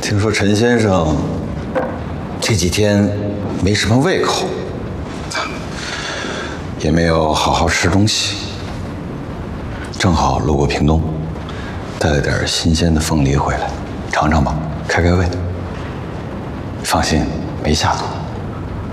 听说陈先生这几天没什么胃口，也没有好好吃东西。正好路过屏东，带了点新鲜的凤梨回来，尝尝吧，开胃。放心，没下毒。